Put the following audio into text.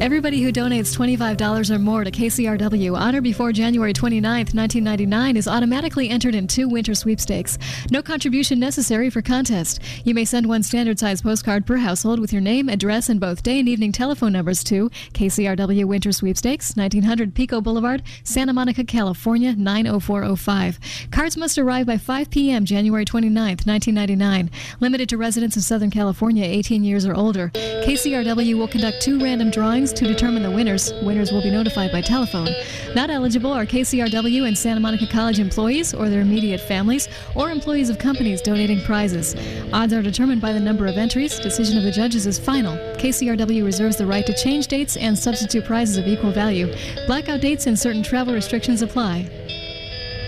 Everybody who donates $25 or more to KCRW on or before January 29th, 1999 is automatically entered in 2 winter sweepstakes. No contribution necessary for contest. You may send one standard-size postcard per household with your name, address, and both day and evening telephone numbers to KCRW Winter Sweepstakes, 1900 Pico Boulevard, Santa Monica, California, 90405. Cards must arrive by 5 p.m. January 29th, 1999. Limited to residents of Southern California 18 years or older. KCRW will conduct 2 random drawings to determine the winners. Winners will be notified by telephone. Not eligible are KCRW and Santa Monica College employees or their immediate families, or employees of companies donating prizes. Odds are determined by the number of entries. Decision of the judges is final. KCRW reserves the right to change dates and substitute prizes of equal value. Blackout dates and certain travel restrictions apply.